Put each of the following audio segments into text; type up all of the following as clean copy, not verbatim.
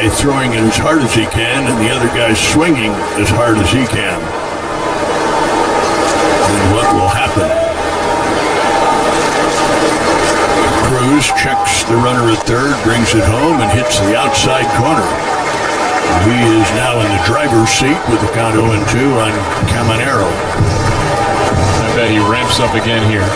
guy throwing it as hard as he can and the other guy swinging as hard as he can. And what will happen? Cruz checks the runner at third, brings it home, and hits the outside corner. He is now in the driver's seat with the count 0-2 on Caminero. I bet he ramps up again here.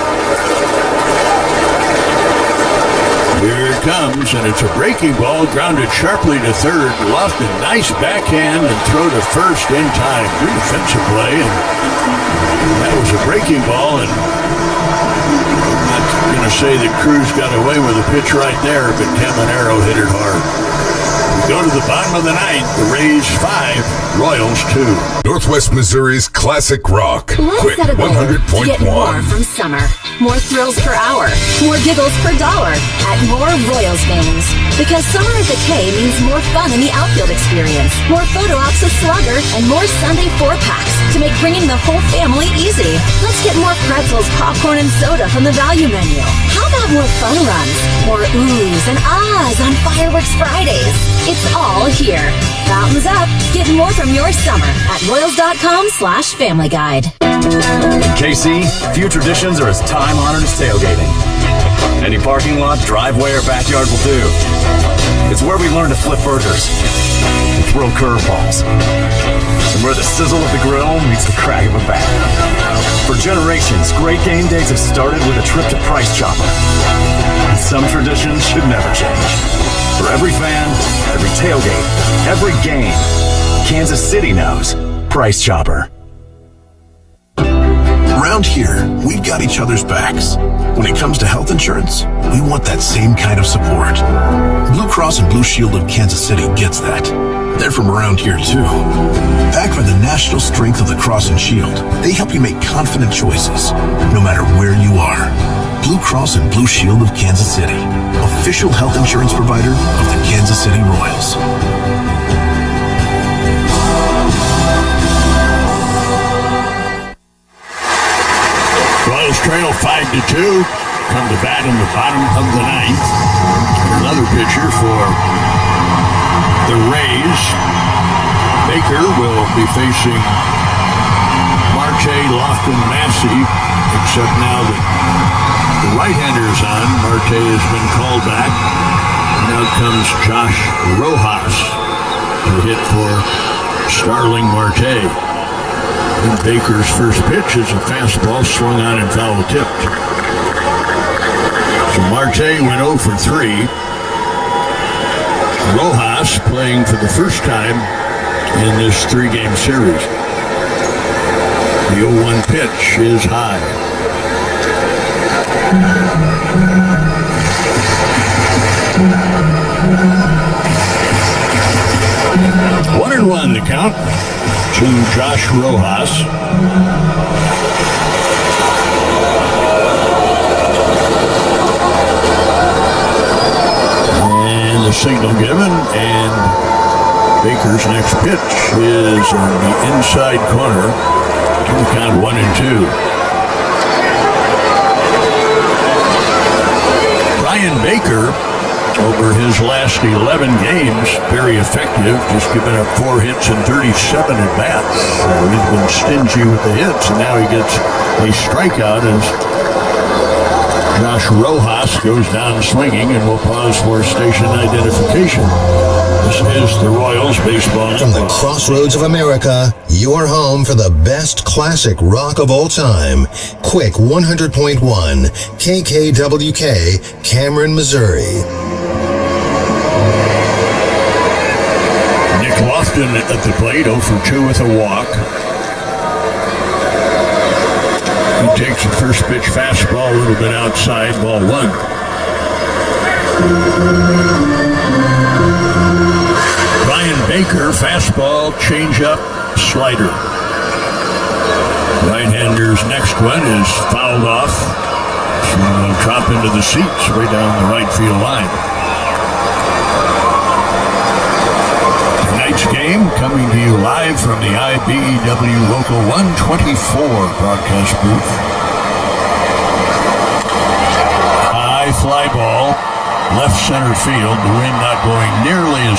Here it comes, and it's a breaking ball, grounded sharply to third. Lofton, nice backhand and throw to first in time. Good defensive play, and that was a breaking ball, and I'm not going to say that Cruz got away with a pitch right there, but Caminero hit it hard. We go to the bottom of the ninth. The Rays 5, Royals 2. Northwest Missouri's classic rock. Let's set a goal to get more 100.1. from summer. More thrills per hour. More giggles per dollar at more Royals games. Because summer at the K means more fun in the outfield experience. More photo ops with Slugger and more Sunday 4-packs to make bringing the whole family easy. Let's get more pretzels, popcorn, and soda from the value menu. How about more fun runs? More oohs and ahs on Fireworks Fridays. It's all here. Fountains up. Get more from your summer at Royals.com/Family Guide. In KC, few traditions are as time-honored as tailgating. Any parking lot, driveway, or backyard will do. It's where we learn to flip burgers and throw curveballs, and where the sizzle of the grill meets the crack of a bat. For generations, great game days have started with a trip to Price Chopper. And some traditions should never change. For every fan, every tailgate, every game, Kansas City knows Price Chopper. Around here, we've got each other's backs. When it comes to health insurance, we want that same kind of support. Blue Cross and Blue Shield of Kansas City gets that. They're from around here too. Backed by the national strength of the Cross and Shield, they help you make confident choices, no matter where you are. Blue Cross and Blue Shield of Kansas City, official health insurance provider of the Kansas City Royals. Royals trail 5-2. Come to bat in the bottom of the ninth. Another pitcher for the Rays. Baker will be facing Marte, Lofton, Massey, except now that the right-hander is on. Marte has been called back. Now comes Josh Rojas to hit for Starling Marte. And Baker's first pitch is a fastball swung on and foul tipped. So Marte went 0 for 3. Rojas playing for the first time in this 3-game series. The 0-1 pitch is high. One and one the count to Josh Rojas. And the signal given, and Baker's next pitch is on the inside corner to the count 1-2. Brian Baker, over his last 11 games, very effective, just giving up 4 hits and 37 at-bats. So he's been stingy with the hits, and now he gets a strikeout as Josh Rojas goes down swinging, and we'll pause for station identification. This is the Royals Baseball From the Network. crossroads of America, your home for the best classic rock of all time. Quick 100.1 KKWK, Cameron, Missouri. Nick Lofton at the plate, 0 for 2 with a walk. He takes the first pitch fastball a little bit outside, ball 1. Brian Baker, fastball, changeup, slider. Right-hander's next one is fouled off. So will drop into the seats way down the right field line. Tonight's game coming to you live from the IBEW Local 124 broadcast booth. High fly ball, left center field. The wind not going nearly as